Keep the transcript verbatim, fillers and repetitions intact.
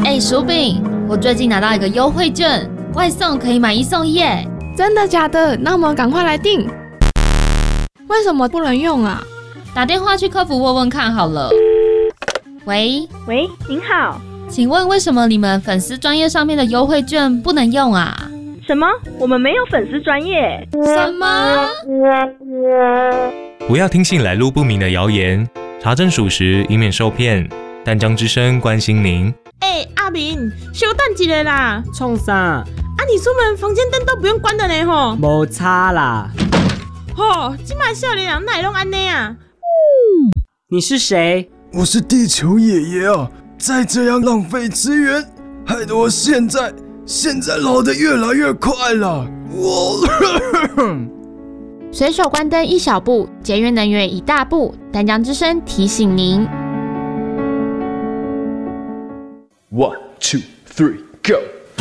哎，薯饼，我最近拿到一个优惠券，外送可以买一送一耶！ 真的假的？那我们赶快来订。为什么不能用啊？ 打电话去客服问问看好了。喂喂，您好， 请问为什么你们粉丝专页上面的优惠券不能用啊？ 什么？我们没有粉丝专页？ 什么？ 不要听信来路不明的谣言，查证属实，以免受骗。淡江之声关心您。 哎、欸，阿明，稍等一下啦！ 创啥？ 啊，你出门房间灯都不用关的呢吼。 没差啦。 吼，这摆少年人哪会拢安尼啊？ 你是谁？ 我是地球爷爷啊！再这样浪费资源，害得我现在现在老得越来越快了。我随手关灯一小步，节约能源一大步。淡江之声提醒您。 One, two, three, go!